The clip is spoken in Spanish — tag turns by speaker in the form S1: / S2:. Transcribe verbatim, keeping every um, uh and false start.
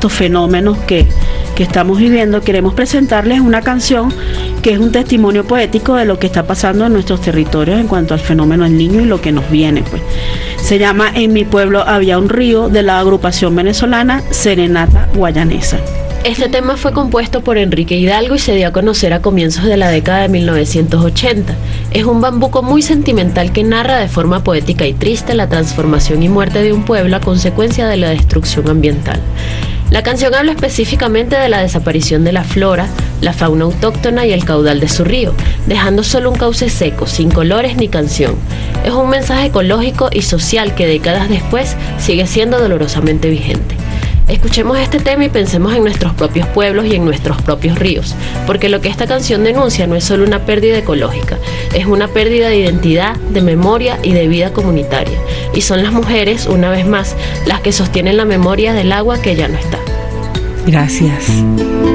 S1: estos fenómenos que, que estamos viviendo, queremos presentarles una canción que es un testimonio poético de lo que está pasando en nuestros territorios en cuanto al fenómeno del niño y lo que nos viene, pues. Se llama En mi pueblo había un río, de la agrupación venezolana Serenata Guayanesa.
S2: Este tema fue compuesto por Enrique Hidalgo y se dio a conocer a comienzos de la década de mil novecientos ochenta. Es un bambuco muy sentimental que narra de forma poética y triste la transformación y muerte de un pueblo a consecuencia de la destrucción ambiental. La canción habla específicamente de la desaparición de la flora, la fauna autóctona y el caudal de su río, dejando solo un cauce seco, sin colores ni canción. Es un mensaje ecológico y social que décadas después sigue siendo dolorosamente vigente. Escuchemos este tema y pensemos en nuestros propios pueblos y en nuestros propios ríos, porque lo que esta canción denuncia no es solo una pérdida ecológica, es una pérdida de identidad, de memoria y de vida comunitaria. Y son las mujeres, una vez más, las que sostienen la memoria del agua que ya no está.
S3: Gracias.